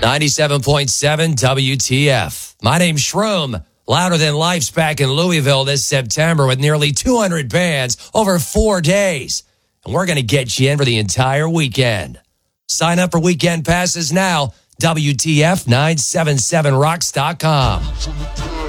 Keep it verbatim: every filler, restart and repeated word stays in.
ninety-seven point seven W T F. My name's Shroom. Louder Than Life's back in Louisville this September with nearly two hundred bands over four days. And we're going to get you in for the entire weekend. Sign up for weekend passes now. W T F nine seven seven rocks dot com.